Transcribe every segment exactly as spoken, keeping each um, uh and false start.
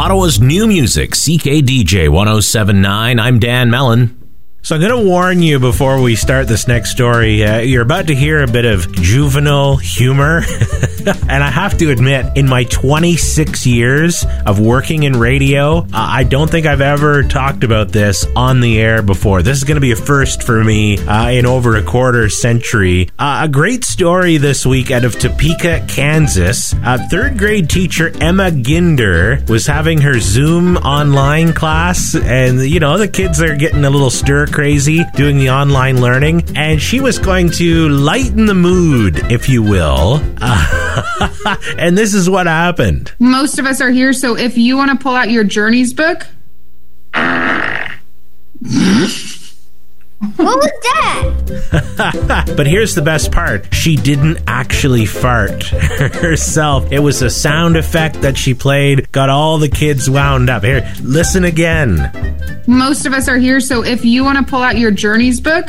Ottawa's new music, C K D J one oh seven point nine. I'm Dan Mellon. So I'm going to warn you before we start this next story. Uh, you're about to hear a bit of juvenile humor. And I have to admit, in my twenty-six years of working in radio, uh, I don't think I've ever talked about this on the air before. This is going to be a first for me uh, in over a quarter century. Uh, a great story this week out of Topeka, Kansas. Uh, third grade teacher Emma Ginder was having her Zoom online class. And, you know, the kids are getting a little stir crazy doing the online learning. And she was going to lighten the mood, if you will. Uh, and this is what happened. Most of us are here, so if you want to pull out your Journeys book. What was that? But here's the best part. She didn't actually fart herself. It was a sound effect that she played, got all the kids wound up. Here, listen again. Most of us are here, so if you want to pull out your Journeys book.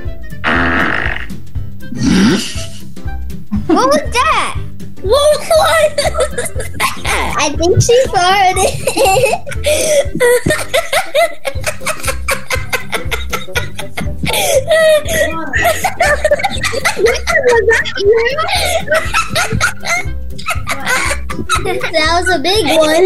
What was that? What was that? I think she farted. That was a big one.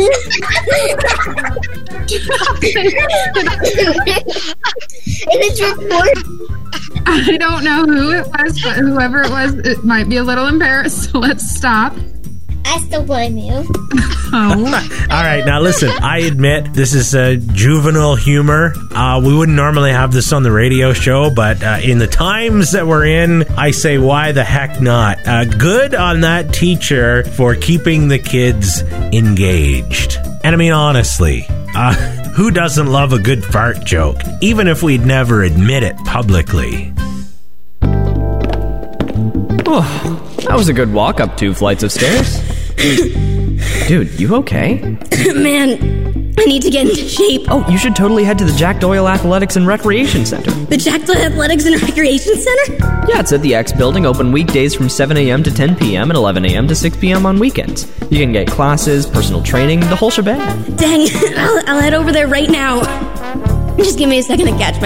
And it's recorded. I don't know who it was, but whoever it was, it might be a little embarrassed, so let's stop. I still blame you. Oh. All right, now listen, I admit this is uh, juvenile humor. Uh, we wouldn't normally have this on the radio show, but uh, in the times that we're in, I say, why the heck not? Uh, good on that teacher for keeping the kids engaged. And I mean, honestly, uh, who doesn't love a good fart joke, even if we'd never admit it publicly? Oh, that was a good walk up two flights of stairs. Dude, you okay? Man, I need to get into shape. Oh, you should totally head to the Jack Doyle Athletics and Recreation Center. The Jack Doyle Athletics and Recreation Center? Yeah, it's at the X Building, open weekdays from seven a.m. to ten p.m. and eleven a.m. to six p.m. on weekends. You can get classes, personal training, the whole shebang. Dang, I'll, I'll head over there right now. Just give me a second to catch